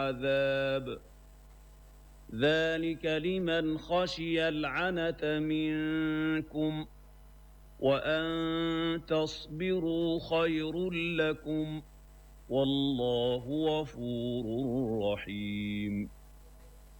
عذاب ذلك لمن خشي العنة منكم وأن تصبروا خير لكم والله غفور رحيم